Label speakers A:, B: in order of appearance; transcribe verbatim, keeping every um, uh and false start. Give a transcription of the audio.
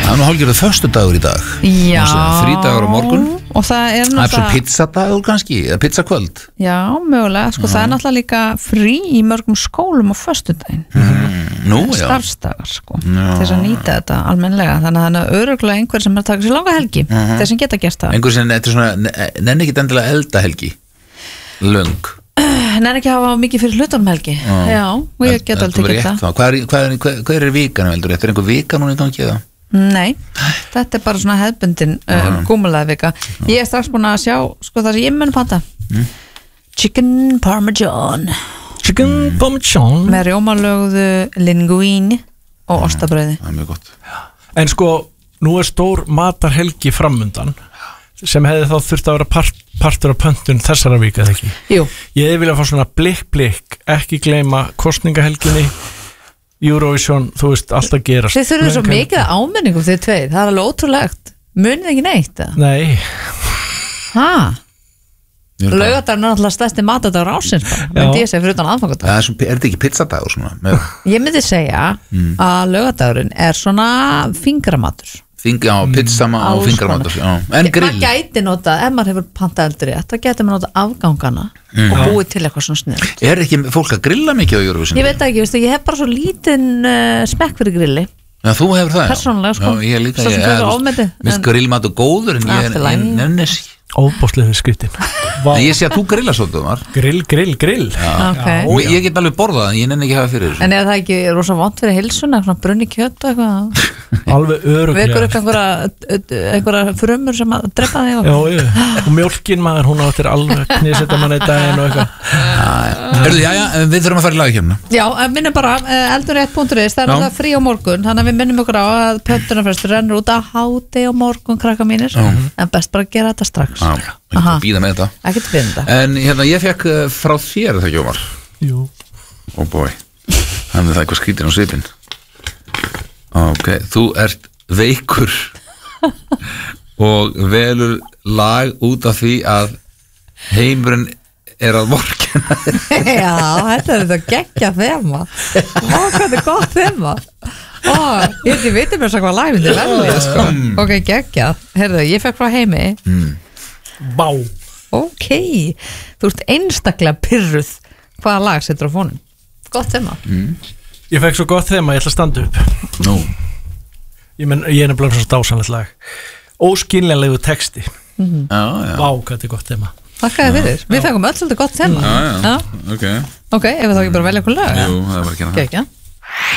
A: Það er nú hálfgerður föstudagur í dag.
B: Já.
A: Frídagur á morgun.
B: Og það er náttúrulega...
A: Það er svo pizzadagur kannski, eða pizzakvöld.
B: Já, mögulega. Sko, það er náttúrulega líka frí í mörgum skólum á föstudaginn.
A: Mm. Nú, já.
B: Starfsdagar, sko. Já. Til þess að nýta þetta almennilega. Þannig að það er örugglega einhver sem er að taka sér langa helgi. Uh -huh. Þeir sem geta gert það.
A: Einhver sem, þetta er svona, nenni ekki endilega elda helgi. Löng.
B: Nenni ekki að hafa mikið fyrir hlutunum helgi. Uh. Já, og ég get alveg tekið það.
A: Hvað er, hvað er, hvað er, er vikan, veldur? Er einhver vika núna í gangi eða?
B: Nei, þetta er bara svona hefðbundin uh, gúmulega vika. Ég er strax búin að sjá sko það sem ég mun panta mm. Chicken Parmesan
C: Chicken Parmesan
B: með rjómalögðu linguine og ostabrauði.
A: Það er mjög gott.
C: En sko, nú er stór matarhelgi framundan sem hefði þá þurft að vera part, partur af pöntun þessara vika, eða ekki?
B: Jú.
C: Ég vilja fá svona blikk blikk, ekki gleyma kosningahelginni, Eurovision, þú veist, alltaf gerast.
B: Þið þurfum svo mikið áminningum þið tveir, það er alveg ótrúlegt. Munið ekki neitt? Eða?
C: Nei.
B: Hæ? Laugardagur er alltaf stærsti matadagur ásins bara, myndi ég segja fyrir utan aðfangadag.
A: Er þetta ekki pizzadagur svona? Með...
B: Ég myndi segja mm. að laugardagurinn er svona fingramatur.
A: Finga á pizzama og fingramatur. En grill.
B: Það gæti nota, ef maður hefur pantað eldri, það gæti maður nota afgangana mm. og búið til eitthvað svona snið.
A: Er ekki fólk að grilla mikið á Eurovision?
B: Ég veit ekki, veistu, ég hef bara svo lítinn uh, smekk fyrir grilli.
A: Já, þú hefur það, já.
B: Persónulega, sko.
A: Já, ég líka,
B: svo sem
A: ég,
B: ég,
A: minnst grillmatur góður en ég nennis
C: óbáslega skritin.
A: Ég sé að þú grillar svolítið var.
C: Grill, grill, grill.
B: Okay.
A: Og ég get alveg borðað en ég nenni ekki að hafa fyrir þessu.
B: En er það ekki rosa vont fyrir heilsuna, svona brunni kjöt og eitthvað?
C: Alveg öruglega.
B: Vekur upp einhverja, einhverja frumur sem að drepa þig?
C: Já, já. Og mjólkin maður, hún áttir alveg knésetta mann í daginn og eitthvað.
A: Hörðu, já, já, við þurfum að fara í lagakefna.
B: Já, minnum bara, eldur rétt punktur is, það er alltaf frí á morgun, þannig að við minnum okkur á að pöntunarfrestur rennur út að háti á morgun, krakka mínir, en best bara að gera þetta strax.
A: Já, ekki að býða með þetta.
B: Ekki að býða þetta.
A: En hérna, ég fekk frá þér það ekki, Ómar.
C: Jú.
A: Ó bói, þannig það eitthvað skrítin á svipinn. Ok, þú ert veikur og velur lag út af því að heimurinn er að vorkenna.
B: Já, þetta er þetta geggja þema. Ó, hvað er gott þema. Ó, ég veit mér svo hvað lag myndi velja, sko. Ok, geggja. Herðu, ég fekk frá Heimi.
A: Mm.
C: Vá.
B: Ok, þú ert einstaklega pirruð hvaða lag setur á fónum. Gott þema.
A: Mm.
C: Ég fekk svo gott þema, ég ætla að standa upp.
A: Nú.
C: Ég, men, ég er nefnilega svo dásanlegt lag. Óskiljanlegu texti.
B: Mm-hmm.
A: Já, já.
C: Vá, hvað þetta er gott þema.
B: Þakkaði fyrir, við fengum öll svolítið gott þema.
A: Já, já, ok.
B: Ok, ef við þá ekki bara velja okkur lag.
A: Jú, það var ekki hana.
B: Gekja.